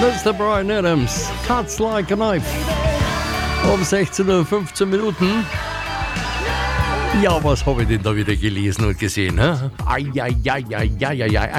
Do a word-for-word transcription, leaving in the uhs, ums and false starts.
Mister Bryan Adams, Cuts Like a Knife. Um sechzehn Uhr fünfzehn Minuten. Ja, was habe ich denn da wieder gelesen und gesehen? Hä? Ai, ai, ai, ai, ai, ai, ai.